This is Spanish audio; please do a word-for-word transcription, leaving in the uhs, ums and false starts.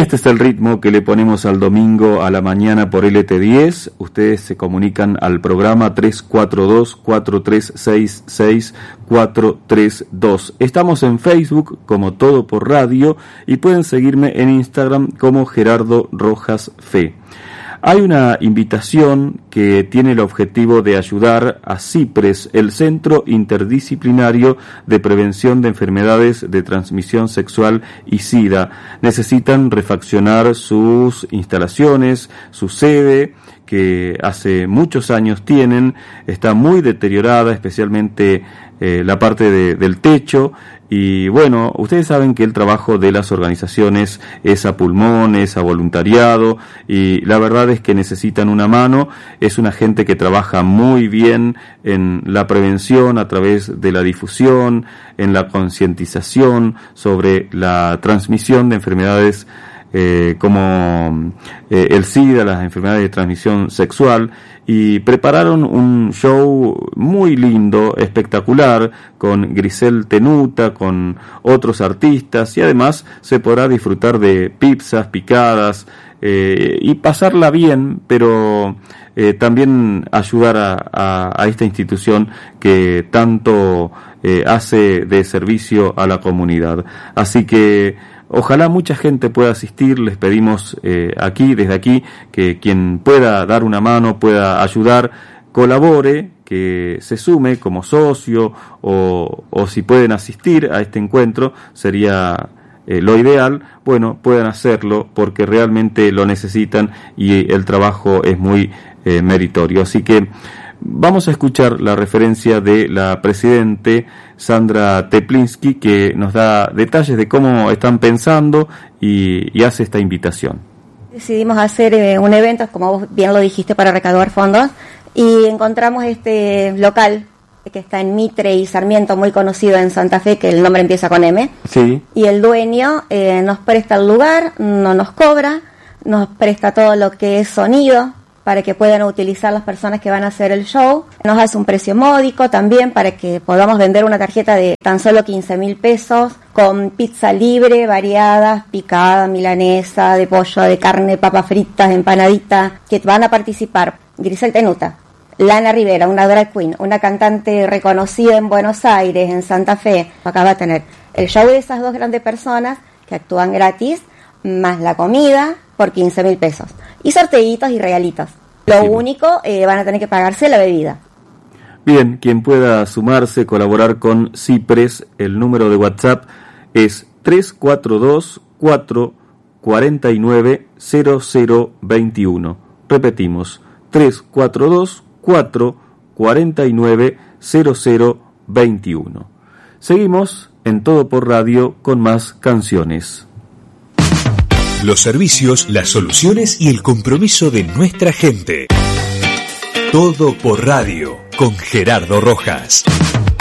este es el ritmo que le ponemos al domingo a la mañana por L T diez. Ustedes se comunican al programa tres cuatro dos, cuatro tres seis seis, cuatro tres dos. Estamos en Facebook como Todo por Radio y pueden seguirme en Instagram como Gerardo Rojas Fe. Hay una invitación que tiene el objetivo de ayudar a CIPRES, el Centro Interdisciplinario de Prevención de Enfermedades de Transmisión Sexual y SIDA. Necesitan refaccionar sus instalaciones, su sede, que hace muchos años tienen, está muy deteriorada, especialmente eh, la parte de, del techo. Y bueno, ustedes saben que el trabajo de las organizaciones es a pulmón, es a voluntariado, y la verdad es que necesitan una mano. Es una gente que trabaja muy bien en la prevención a través de la difusión, en la concientización sobre la transmisión de enfermedades eh, como eh, el SIDA, las enfermedades de transmisión sexual, y prepararon un show muy lindo, espectacular, con Grisel Tenuta, con otros artistas, y además se podrá disfrutar de pizzas picadas eh, y pasarla bien, pero eh, también ayudar a, a, a esta institución que tanto eh, hace de servicio a la comunidad. Así que ojalá mucha gente pueda asistir. Les pedimos eh, aquí, desde aquí, que quien pueda dar una mano, pueda ayudar, colabore, que se sume como socio, o, o si pueden asistir a este encuentro, sería eh, lo ideal. Bueno, puedan hacerlo porque realmente lo necesitan y el trabajo es muy eh, meritorio. Así que vamos a escuchar la referencia de la presidente Sandra Teplinsky, que nos da detalles de cómo están pensando y, y hace esta invitación. Decidimos hacer eh, un evento, como vos bien lo dijiste, para recaudar fondos, y encontramos este local que está en Mitre y Sarmiento, muy conocido en Santa Fe, que el nombre empieza con M. Sí. Y el dueño eh, nos presta el lugar, no nos cobra, nos presta todo lo que es sonido, para que puedan utilizar las personas que van a hacer el show. Nos hace un precio módico también para que podamos vender una tarjeta de tan solo quince mil pesos con pizza libre, variadas, picada, milanesa, de pollo, de carne, papas fritas, empanaditas, que van a participar Grisel Tenuta, Lana Rivera, una drag queen, una cantante reconocida en Buenos Aires, en Santa Fe. Acá va a tener el show de esas dos grandes personas que actúan gratis, más la comida por quince mil pesos. Y sorteitos y regalitos. Lo sí. único, eh, van a tener que pagarse la bebida. Bien, quien pueda sumarse, colaborar con CIPRES, el número de WhatsApp es tres cuatro dos, cuatro cuatro nueve, cero cero dos uno. Repetimos, tres cuatro dos, cuatro cuatro nueve, cero cero dos uno. Seguimos en Todo por Radio con más canciones. Los servicios, las soluciones y el compromiso de nuestra gente. Todo por Radio con Gerardo Rojas.